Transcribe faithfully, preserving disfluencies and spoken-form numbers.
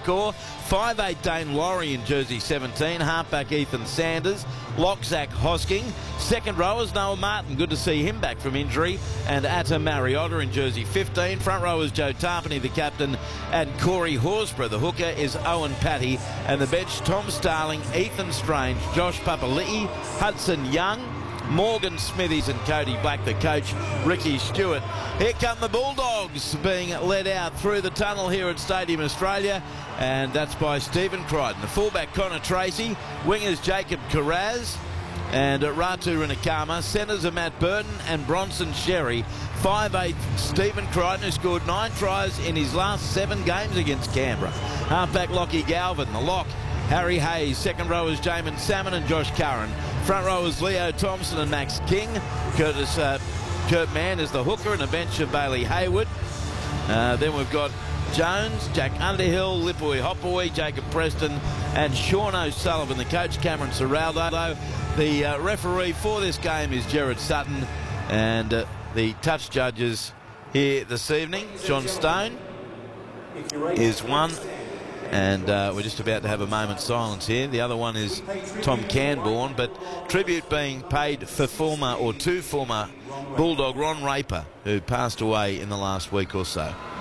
score. five eight Dane Laurie in jersey seventeen. Halfback Ethan Sanders. Lock Zach Hosking. Second rowers Noah Martin. Good to see him back from injury. And Atta Mariota in jersey fifteen. Front rowers Joe Tarpany, the captain, and Corey Horsburgh. The hooker is Owen Patty. And the bench Tom Starling, Ethan Strange, Josh Papali'i, Hudson Young, Morgan Smithies and Cody Black, the coach, Ricky Stewart. Here come the Bulldogs being led out through the tunnel here at Stadium Australia, and that's by Stephen Crichton. The fullback Connor Tracy, wingers Jacob Carraz and Ratu Rinakama, centres are Matt Burton and Bronson Sherry. five eight Stephen Crichton, who scored nine tries in his last seven games against Canberra. Halfback Lockie Galvin, the lock Harry Hayes. Second rowers Jamin Salmon and Josh Curran. Front rowers Leo Thompson and Max King. Curtis uh, Kurt Mann is the hooker, and a bench of Bailey Hayward. Uh, then we've got Jones, Jack Underhill, Lipui Hopaway, Jacob Preston and Sean O'Sullivan. The coach Cameron Serraldo. The uh, referee for this game is Gerard Sutton, and uh, the touch judges here this evening, John Stone is one. And uh, we're just about to have a moment's silence here. The other one is Tom Canborn, but tribute being paid for former or to former Bulldog Ron Raper, who passed away in the last week or so.